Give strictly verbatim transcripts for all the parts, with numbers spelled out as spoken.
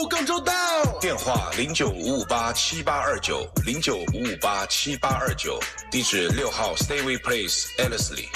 务更周到。电话零九五五八七八二九零九五五八七八二九，地址六号 Stayway Place Ellerslie。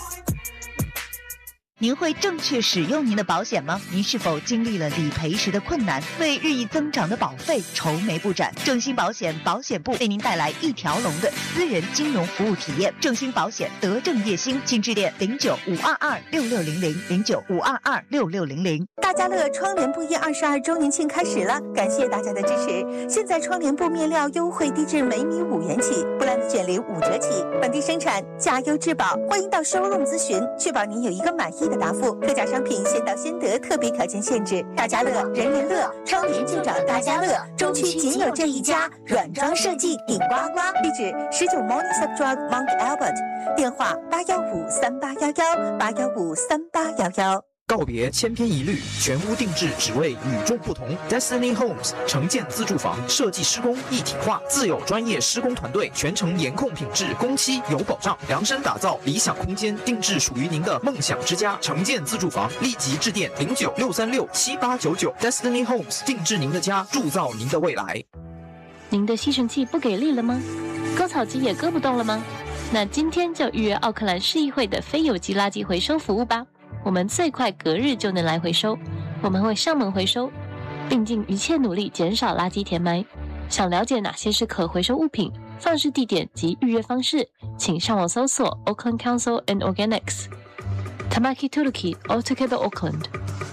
您会正确使用您的保险吗？您是否经历了理赔时的困难，为日益增长的保费愁眉不展？正兴保险保险部为您带来一条龙的私人金融服务体验。正兴保险德正业兴，请致电零九五二二六六零零零九五二二六六零零。 大家乐窗帘布业二十二周年庆开始了，感谢大家的支持。现在窗帘布面料优惠低至每米五元起，布兰的卷帘五折起，本地生产，价优质保。欢迎到 showroom 咨询，确保您有一个满意的答复。特价商品先到先得，特别条件限制。大家乐，人人乐，窗帘就找大家乐。中区仅有这一家，软装设计顶呱呱。地址十九 Morningside Drive Mount Albert， 电话八幺五三八幺幺八幺五三八幺幺。 告别千篇一律，全屋定制只为与众不同。Destiny Homes 城建自住房设计施工一体化，自有专业施工团队，全程严控品质，工期有保障，量身打造理想空间，定制属于您的梦想之家。城建自住房，立即致电零九六三六七八九九。Destiny Homes 定制您的家，铸造您的未来。 您的吸尘器不给力了吗？割草机也割不动了吗？那今天就预约奥克兰市议会的非有机垃圾回收服务吧。我们最快隔日就能来回收，我们会上门回收，并尽一切努力减少垃圾填埋。想了解哪些是可回收物品、放置地点及预约方式，请上网搜索 Auckland Council and Organics。Tamaki Tuluki Altogether Auckland。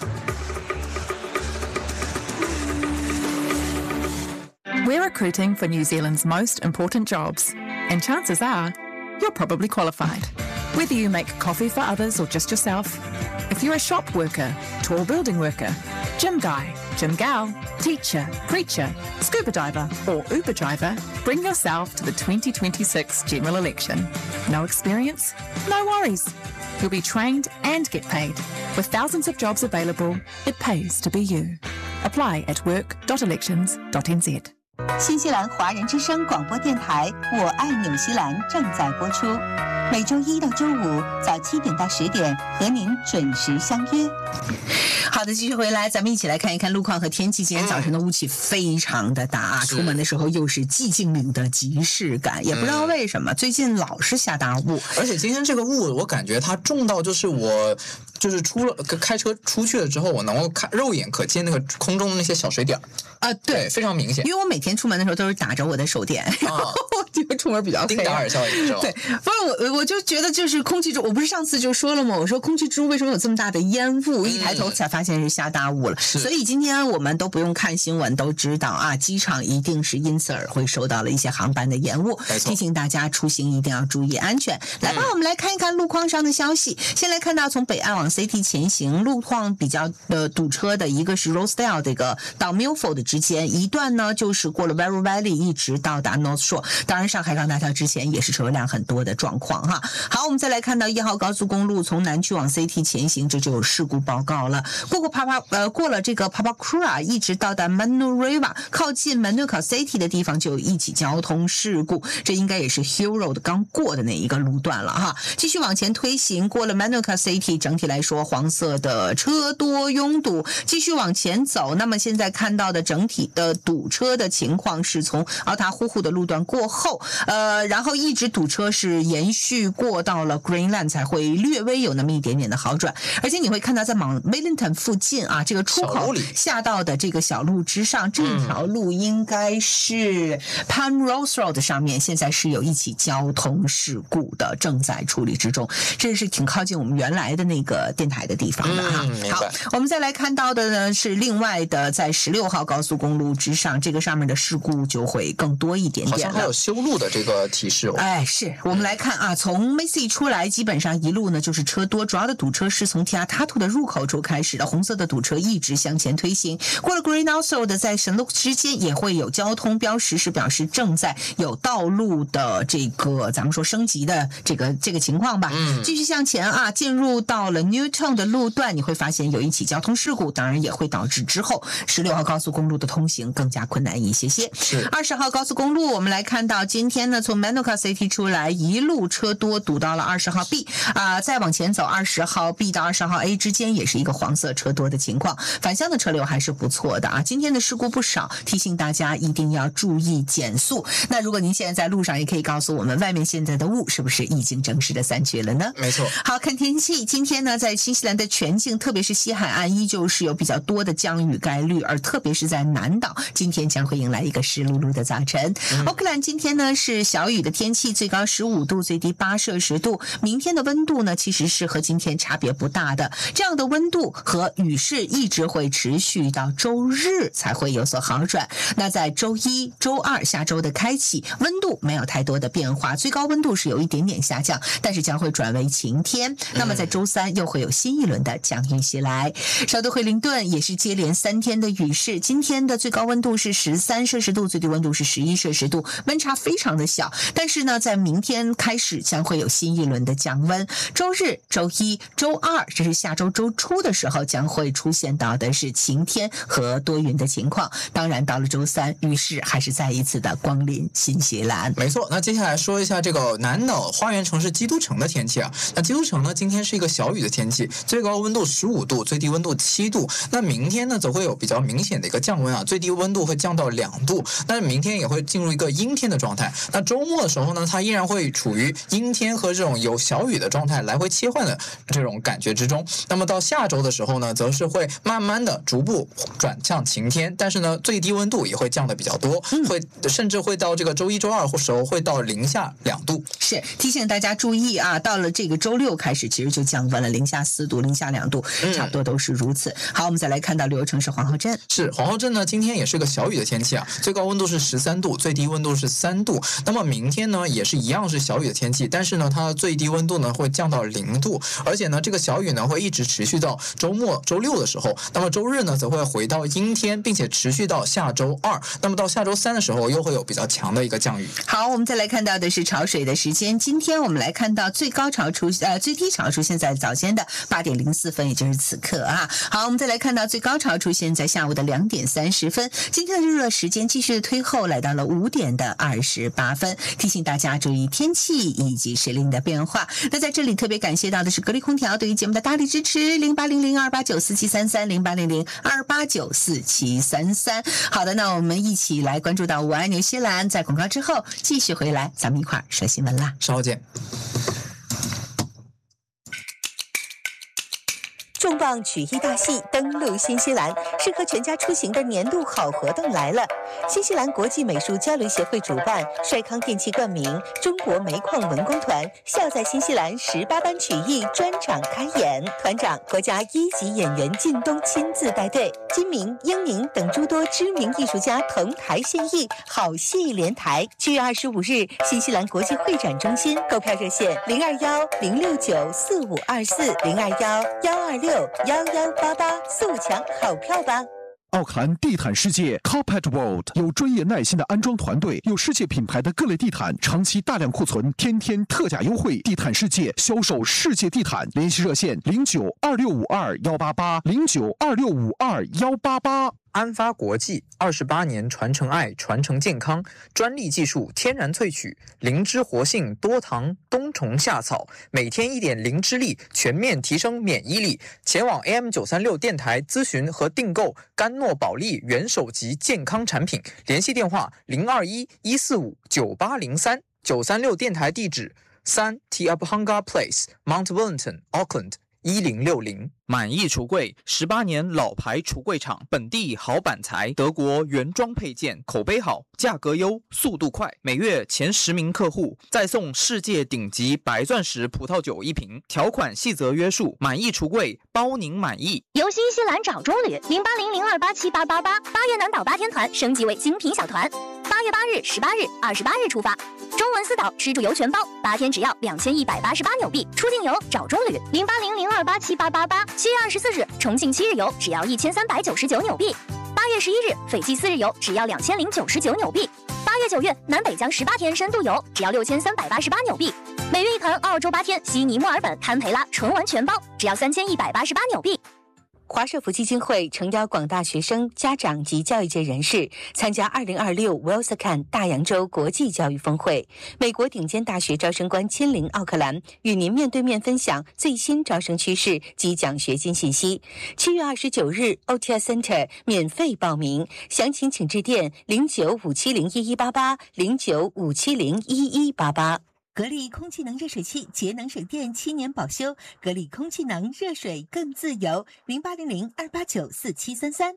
We're recruiting for New Zealand's most important jobs, and chances are you're probably qualified. Whether you make coffee for others or just yourself, if you're a shop worker, tall building worker, gym guy, gym gal, teacher, preacher, scuba diver or Uber driver, bring yourself to the twenty twenty-six general election. No experience? No worries. You'll be trained and get paid. With thousands of jobs available, it pays to be you. Apply at work dot elections dot n z。 新西兰华人之声广播电台《我爱纽西兰》正在播出，每周一到周五早七点到十点和您准时相约。好的，继续回来，咱们一起来看一看路况和天气。今天早晨的雾气非常的大啊，出门的时候又是寂静岭的即视感，也不知道为什么、嗯、最近老是下大雾， 而且今天这个雾我感觉它重到就是我就是出了开车出去了之后，我能够看肉眼可见那个空中的那些小水点啊、呃，对， 非常明显。 因为我每天出门的时候都是打着我的手电，然后这个出门比较黑。 丁达尔效应是吧？ 对，不是我我就觉得就是空气中，我不是上次就说了吗？我说空气中为什么有这么大的烟雾？嗯、一抬头才发现是下大雾了。所以今天我们都不用看新闻都知道啊，机场一定是因此而会受到了一些航班的延误，提醒大家出行一定要注意安全。来吧，嗯、我们来看一看路况上的消息。先来看到从北岸往 C T 前行，路况比较呃堵车的一个是 Rosedale 这个到 Milford 之间一段呢，就是过了 Yarra Valley 一直到达 North Shore。当然，上海港大桥之前也是车辆很多的状况哈。好，我们再来看到一号高速公路从南区往 C T 前行，这就有事故报告了。过过 Papa 呃过了这个 Papakura 一直到达 Manurewa 靠近 Manuka City 的地方就有一起交通事故，这应该也是 Hill Road 刚过的那一个路段了哈。继续往前推行，过了 Manuka City， 整体来说黄色的车多拥堵。继续往前走，那么现在看到的整体的堵车的情况是从奥塔呼呼的路段过后，呃，然后一直堵车是延续过到了 Greenland 才会略微有那么一点点的好转。而且你会看到在 Mount Wellington 附近啊，这个出口下到的这个小路之上，这条路应该是 Penrose Road 上面现在是有一起交通事故的，正在处理之中。这是挺靠近我们原来的那个电台的地方的哈。 嗯、 好，我们再来看到的呢是另外的在十六号高速公路之上，这个上面的事故就会更多一点点了。 好像还有修路的这个提示哦。 哎，是我们来看啊，从 Macy 出来基本上一路呢就是车多，主要的堵车是从 Tiatatu 的入口处开始的，红色的堵车一直向前推行。过了 Greenhouse Road 在神路之间也会有交通标识，是表示正在有道路的这个咱们说升级的这个这个情况吧。嗯，继续向前啊，进入到了 New Newton 的路段你会发现有一起交通事故，当然也会导致之后十六号高速公路的通行更加困难一些些。二十号高速公路我们来看到今天呢，从 Manuka City 出来一路车多堵到了二十号 B 啊、呃，再往前走二十号 B 到二十号 A 之间也是一个黄色车多的情况，反向的车流还是不错的啊。今天的事故不少，提醒大家一定要注意减速。那如果您现在在路上，也可以告诉我们外面现在的雾是不是已经正式的散去了呢？ 没错。 好，看天气，今天呢在新西兰的全境，特别是西海岸依旧是有比较多的降雨概率，而特别是在南岛，今天将会迎来一个湿漉漉的早晨。嗯、奥克兰今天呢是小雨的天气，最高十五度，最低八摄氏度。明天的温度呢其实是和今天差别不大的，这样的温度和雨势一直会持续到周日才会有所好转。那在周一、周二下周的开启，温度没有太多的变化，最高温度是有一点点下降，但是将会转为晴天。那么在周三又会有新一轮的降雨袭来。首都惠灵顿也是接连三天的雨势，今天的最高温度是十三摄氏度，最低温度是十一摄氏度，温差非常的小。但是呢，在明天开始将会有新一轮的降温。周日、周一、周二，这是下周周初的时候，将会出现到的是晴天和多云的情况。当然，到了周三，雨势还是再一次的光临新西兰。 没错，那接下来说一下这个南岛花园城市基督城的天气啊。那基督城呢，今天是一个小雨的天气，最高温度十五度，最低温度七度。那明天呢，则会有比较明显的一个降温啊，最低温度会降到两度。但是明天也会进入一个阴天的状态。那周末的时候呢，它依然会处于阴天和这种有小雨的状态来回切换的这种感觉之中。那么到下周的时候呢，则是会慢慢的逐步转向晴天，但是呢，最低温度也会降的比较多，会甚至会到这个周一周二的时候会到零下两度。 是提醒大家注意啊，到了这个周六开始，其实就降温了，零下四度、零下两度，差不多都是如此。好，我们再来看到旅游城市皇后镇。 是皇后镇呢，今天也是个小雨的天气啊，最高温度是十三度，最低温度是三度。那么明天呢，也是一样是小雨的天气，但是呢，它的最低温度呢会降到零度，而且呢，这个小雨呢会一直持续到周末周六的时候。那么周日呢，则会回到阴天，并且持续到下周二。那么到下周三的时候，又会有比较强的一个降雨。 好，我们再来看到的是潮水的时间。今天我们来看到最高潮出呃最低潮出现在早间的八点零四分，也就是此刻啊。好，我们再来看到最高潮出现在下午的两点三十分。今天的日落时间继续推后，来到了五点的二十八分。提醒大家注意天气以及时令的变化。那在这里特别感谢到的是格力空调对于节目的大力支持，零八零零二八九四七三三，零八零零二八九四七三三。好的，那我们一起来关注到我爱纽西兰，在广告之后继续回来，咱们一块儿说新闻啦。 稍后见。 重磅曲艺大戏登陆新西兰，适合全家出行的年度好活动来了！新西兰国际美术交流协会主办，帅康电器冠名，中国煤矿文工团笑在新西兰十八班曲艺专场开演，团长国家一级演员靳东亲自带队，金明、英宁等诸多知名艺术家同台献艺，好戏连台。七月二十五日，新西兰国际会展中心，购票热线零二幺零六九四五二四零二幺幺二六。幺幺八八，速抢好票吧！ 奥克兰地毯世界 Carpet World 有专业耐心的安装团队，有世界品牌的各类地毯，长期大量库存，天天特价优惠。地毯世界销售世界地毯，联系热线零九二六五二幺八八零九二六五二幺八八。 安发国际二十八年传承爱，传承健康，专利技术，天然萃取，灵芝活性，多糖，冬虫夏草，每天一点灵芝力，全面提升免疫力。前往 A M 九三六 电台咨询和订购甘诺宝利元首级健康产品，联系电话零二一一四五九八零三。九三六电台地址三 Te Apahanga Place Mount Wellington Auckland一零六零。 满意橱柜，十八年老牌橱柜厂，本地好板材，德国原装配件，口碑好，价格优，速度快，每月前十名客户再送世界顶级白钻石葡萄酒一瓶，条款细则约束。满意橱柜，包您满意。 由新西兰找中旅零八零零二八七八八八，八月南岛八天团升级为精品小团，八月八日、十八日、二十八日出发，中文四岛吃住游全包，八天只要两千一百八十八纽币。出境游找中旅零八零零二八七八八八。七月二十四日，重庆七日游只要一千三百九十九纽币。八月十一日，斐济四日游只要两千零九十九纽币。八月九日，南北疆十八天深度游只要六千三百八十八纽币。 每月一团澳洲八天，悉尼、墨尔本、堪培拉纯玩全包，只要三千一百八十八纽币。 华社福基金会诚邀广大学生、家长及教育界人士参加二零二六 WILSACAN 大洋洲国际教育峰会。美国顶尖大学招生官亲临奥克兰，与您面对面分享最新招生趋势及奖学金信息。七月二十九日 O T S Center 免费报名，详情请致电零九五七零一一八八零九五七零一一八八。格力空气能热水器节能省电七年保修，格力空气能热水更自由，零八零零二八九四七三三。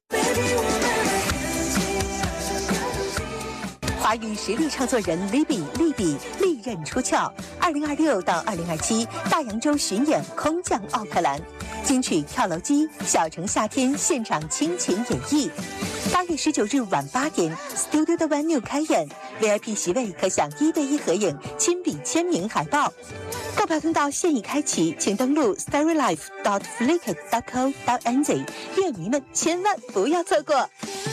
华语实力唱作人 Libby 利比利刃出鞘，二零二六到二零二七大洋洲巡演空降奥克兰，金曲跳楼机、小城夏天现场倾情演绎。八月十九日晚八点 ，Studio 的 Venue 开演 ，V I P 席位可享一对一合影、亲笔签名海报。购票通道现已开启，请登录 storylife dot flickr dot co dot n z， 乐迷们千万不要错过。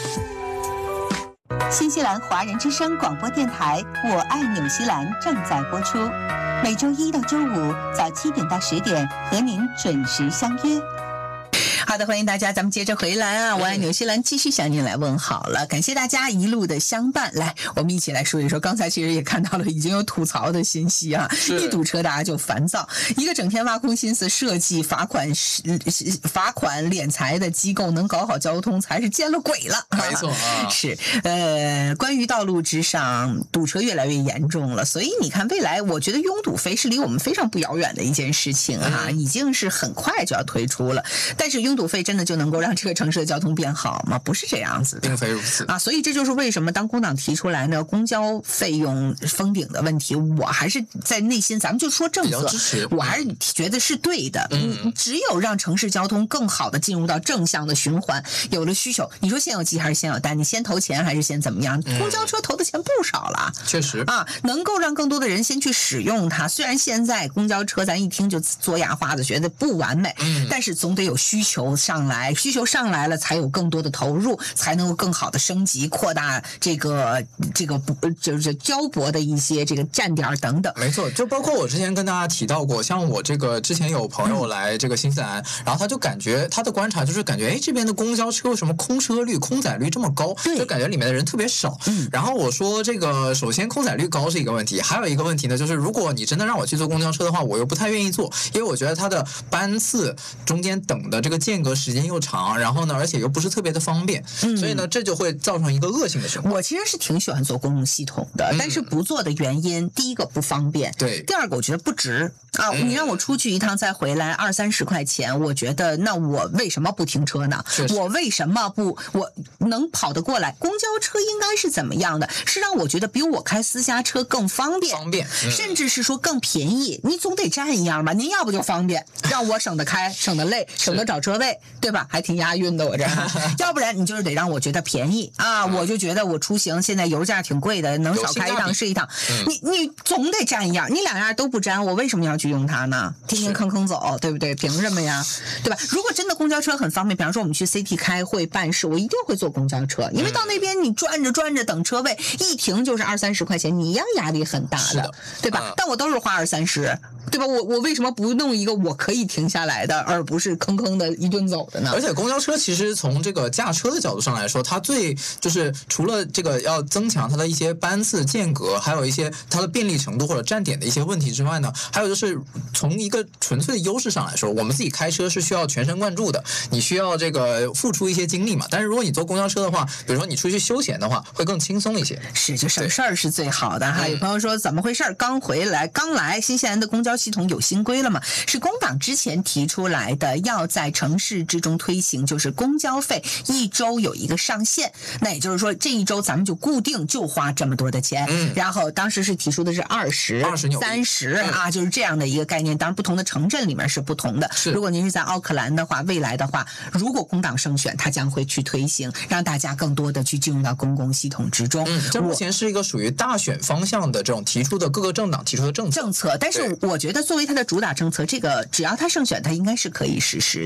新西兰华人之声广播电台《我爱纽西兰》正在播出，每周一到周五早七点到十点和您准时相约。 好的，欢迎大家，咱们接着回来啊！我爱纽西兰继续向您来问好了，感谢大家一路的相伴。来，我们一起来说一说，刚才其实也看到了已经有吐槽的信息啊，一堵车大家就烦躁，一个整天挖空心思设计罚款罚款敛财的机构能搞好交通才是见了鬼了。 没错啊， 是呃，关于道路之上堵车越来越严重了，所以你看未来我觉得拥堵费是离我们非常不遥远的一件事情哈、啊嗯，已经是很快就要推出了，但是拥堵费真的就能够让这个城市的交通变好吗？不是这样子的， 并非如此啊！所以这就是为什么当工党提出来呢，公交费用封顶的问题，我还是在内心，咱们就说政策，我还是觉得是对的。嗯，只有让城市交通更好的进入到正向的循环，有了需求，你说先有鸡还是先有蛋？你先投钱还是先怎么样？嗯、公交车投的钱不少了， 确实啊，能够让更多的人先去使用它。虽然现在公交车咱一听就嘬牙花子，觉得不完美，嗯，但是总得有需求上来，需求上来了，才有更多的投入，才能够更好的升级、扩大这个这个不就是交博的一些这个站点等等。 没错，就包括我之前跟大家提到过，像我这个之前有朋友来这个新西兰，嗯、然后他就感觉他的观察就是感觉，哎，这边的公交车为什么空车率、空载率这么高？就感觉里面的人特别少。嗯，然后我说这个首先空载率高是一个问题，还有一个问题呢，就是如果你真的让我去坐公交车的话，我又不太愿意坐，因为我觉得它的班次中间等的这个间隔时间又长，然后呢，而且又不是特别的方便，嗯、所以呢，这就会造成一个恶性的循环。 我其实是挺喜欢坐公共系统的，嗯、但是不坐的原因，第一个不方便， 对； 第二个我觉得不值啊。嗯、你让我出去一趟再回来二三十块钱，我觉得那我为什么不停车呢？我为什么不我能跑得过来？公交车应该是怎么样的？是让我觉得比我开私家车更方便， 方便， 嗯、甚至是说更便宜。你总得占一样吧？您要不就方便，让我省得开，省得累，省得找车位，对吧？还挺押韵的，我这要不然你就是得让我觉得便宜啊！我就觉得我出行现在油价挺贵的，能少开一趟是一趟。嗯、你你总得占一样，你两样都不占，我为什么要去用它呢？天天坑坑走，对不对？凭什么呀？对吧？如果真的公交车很方便，比方说我们去 C T 开会办事，我一定会坐公交车，因为到那边你转着转着等车位，一停就是二三十块钱，你一样压力很大 的, 的对吧？嗯、但我都是花二三十，对吧？我我为什么不弄一个我可以停下来的，而不是坑坑的一顿走的呢？ 而且公交车其实从这个驾车的角度上来说，它最就是除了这个要增强它的一些班次间隔，还有一些它的便利程度或者站点的一些问题之外呢，还有就是从一个纯粹的优势上来说，我们自己开车是需要全神贯注的，你需要这个付出一些精力嘛。但是如果你坐公交车的话，比如说你出去休闲的话，会更轻松一些。 是，就省事儿是最好的哈。有朋友说怎么回事？刚回来，刚来，新西兰的公交系统有新规了吗？是工党之前提出来的，要在城市之中推行，就是公交费一周有一个上限。那也就是说，这一周咱们就固定就花这么多的钱。嗯，然后当时是提出的是二十、三十啊，就是这样的一个概念。当然，不同的城镇里面是不同的。如果您是在奥克兰的话，未来的话，如果工党胜选，他将会去推行，让大家更多的去进入到公共系统之中。 嗯，这目前是一个属于大选方向的这种提出的各个政党提出的政策。 政策，但是我觉得作为他的主打政策，这个只要他胜选，他应该是可以实施的。 确实。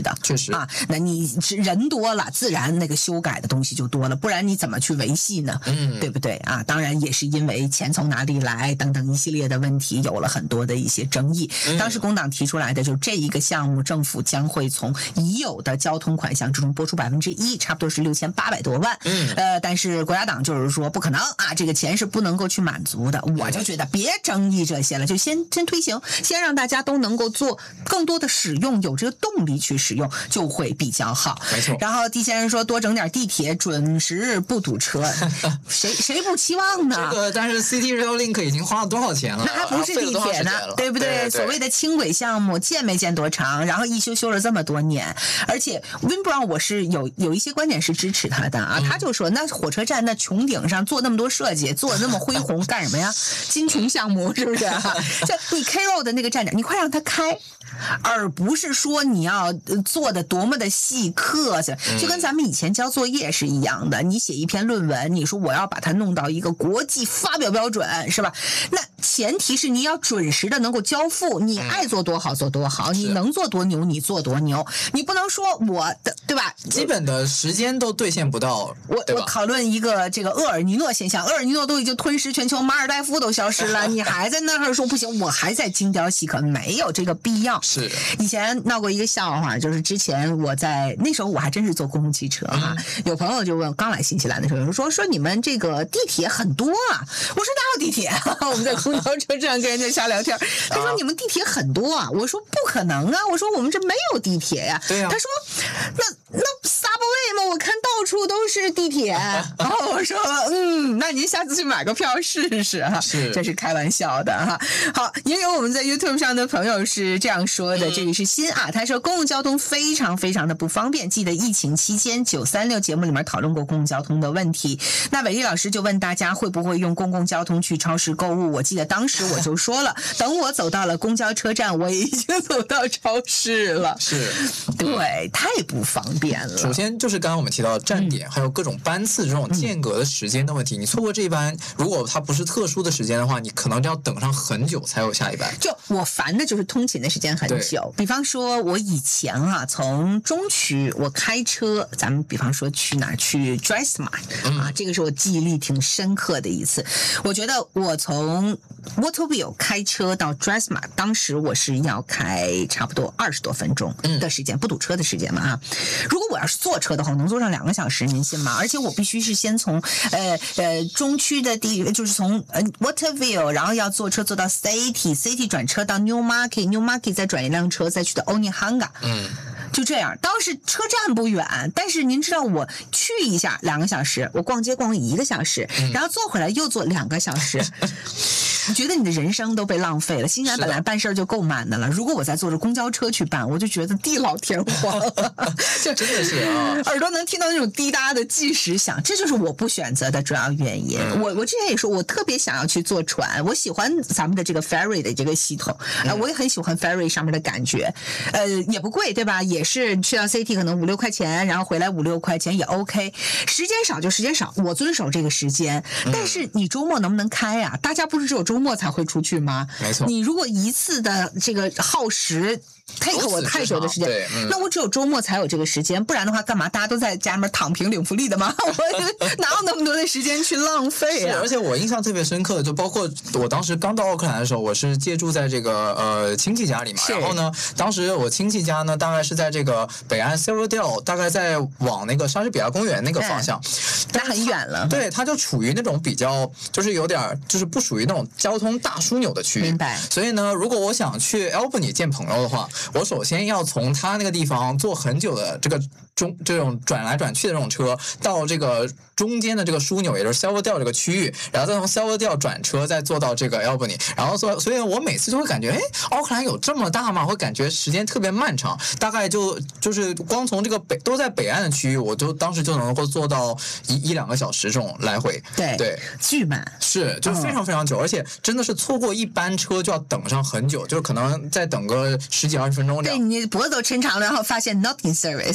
啊。那你人多了，自然那个修改的东西就多了，不然你怎么去维系呢？嗯，对不对啊？当然也是因为钱从哪里来等等一系列的问题，有了很多的一些争议。嗯、当时工党提出来的就是这一个项目，政府将会从已有的交通款项之中拨出百分之一，差不多是六千八百多万。嗯，呃，但是国家党就是说不可能啊，这个钱是不能够去满足的。我就觉得别争议这些了，就先先推行，先让大家都能够做更多的使用，有这个动力去使用，就会比较好。 没错。 然后地先生说多整点地铁，准时不堵车，谁谁不期望呢？ 这个但是 City Rail Link 已经花了多少钱了？ 那还不是地铁呢，对不对？对对对，所谓的轻轨项目建没建多长，然后一修修了这么多年，而且 Win Brown 我是有有一些观点是支持他的啊，嗯、他就说那火车站那穹顶上做那么多设计，做那么恢宏干什么呀？金穹项目是不是？就你 K Road 的那个站点，你快让它开。而不是说你要做的多么的细刻，就跟咱们以前交作业是一样的。你写一篇论文，你说我要把它弄到一个国际发表标准，是吧？那前提是你要准时的能够交付，你爱做多好做多好，你能做多牛你做多牛，你不能说我的，对吧？ 基本的时间都兑现不到。 我我讨论一个这个厄尔尼诺现象，厄尔尼诺都已经吞噬全球，马尔代夫都消失了，你还在那儿说不行，我还在精雕细刻，没有这个必要。 是以前闹过一个笑话，就是之前我在那时候我还真是坐公共汽车哈、嗯，有朋友就问，刚来新西兰的时候说说你们这个地铁很多啊，我说哪有地铁啊？我们在公交车站跟人家瞎聊天，他说你们地铁很多啊，我说不可能啊，我说我们这没有地铁呀、啊， 对呀、啊， 他说那那 Subway 嘛，我看到处都是地铁，然后我说嗯，那您下次去买个票试试哈， 是这是开玩笑的哈。好，也有我们在 YouTube 上的朋友是这样说的。这个是新啊，他说公共交通非常非常的不方便。记得疫情期间九三六节目里面讨论过公共交通的问题。那伟丽老师就问大家会不会用公共交通去超市购物？我记得当时我就说了，等我走到了公交车站，我也已经走到超市了。 是， 对，太不方便了。 首先就是刚刚我们提到的站点，嗯、还有各种班次这种间隔的时间的问题。嗯、你错过这一班，如果它不是特殊的时间的话，你可能就要等上很久才有下一班。 就我烦的就是通勤的时间很久。比方说我以前啊从中区我开车，咱们比方说去哪儿去 Dressmart、嗯、啊，这个是我记忆力挺深刻的一次。我觉得我从 Waterville 开车到 Dressmart， 当时我是要开差不多二十多分钟的时间、嗯、不堵车的时间嘛啊。如果我要是坐车的话，我能坐上两个小时，您信吗？而且我必须是先从呃呃中区的地，就是从呃 Waterville， 然后要坐车坐到 City City 转车到 Newmarket Newmarket 再转一辆车再去的 Onehunga， 嗯，就这样。当时车站不远，但是您知道我去一下两个小时，我逛街逛一个小时，嗯、然后坐回来又坐两个小时。你觉得你的人生都被浪费了。新西兰本来办事儿就够慢的了，如果我再坐着公交车去办，我就觉得地老天荒了。就真的是啊， 耳朵能听到那种滴答的计时响，这就是我不选择的主要原因。嗯、我我之前也说，我特别想要去坐船，我喜欢咱们的这个 ferry 的这个系统，啊、呃，我也很喜欢 ferry 上面的感觉，呃，也不贵，对吧？也是去到 city 可能五六块钱，然后回来五六块钱也 OK。时间少就时间少，我遵守这个时间。但是你周末能不能开呀、啊？大家不是只有周末才会出去吗？ 没错。 你如果一次的这个耗时take 我太久的时间，嗯、那我只有周末才有这个时间，不然的话干嘛？大家都在家里面躺平领福利的吗？我哪有那么多的时间去浪费啊？ 而且我印象特别深刻的，就包括我当时刚到奥克兰的时候，我是借住在这个呃亲戚家里嘛，然后呢，当时我亲戚家呢大概是在这个北岸 Silverdale， 大概在往那个莎士比亚公园那个方向， 但很远了。 对，它就处于那种比较就是有点就是不属于那种交通大枢纽的区域。 明白。 所以呢，如果我想去 Albany 见朋友的话，我首先要从他那个地方坐很久的这个中这种转来转去的这种车到这个中间的这个枢纽，也就是 Silverdale 这个区域，然后再从 Silverdale 转车再坐到这个 Albany， 然后所所以我每次就会感觉，哎，奥克兰有这么大吗？会感觉时间特别漫长，大概就就是光从这个北都在北岸的区域，我就当时就能够坐到一一两个小时这种来回。 对对， 巨慢， 是就非常非常久、嗯，而且真的是错过一班车就要等上很久，就是可能再等个十几二十分钟这样。 对，你脖子都抻长了，然后发现 not in service， 对，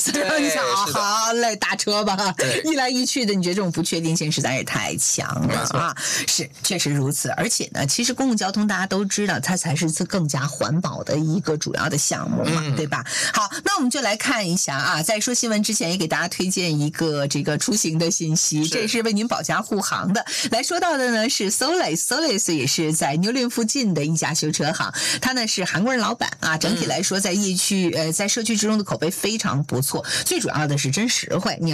一下啊，好嘞，打车吧。一来一去的，你觉得这种不确定性实在是太强了啊！是，确实如此。而且呢，其实公共交通大家都知道，它才是更加环保的一个主要的项目嘛，嗯、对吧？好，那我们就来看一下啊，在说新闻之前，也给大家推荐一个这个出行的信息，这是为您保驾护航的。来说到的呢是 Solis，Solis 也是在牛林附近的一家修车行，它呢是韩国人老板啊，整体来说在业区呃在社区之中的口碑非常不错，最主要的是真实惠。你